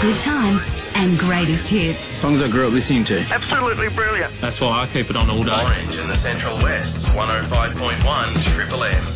good times and greatest hits. Songs I grew up listening to. Absolutely brilliant. That's why I keep it on all day. Orange in the Central West's 105.1 Triple M.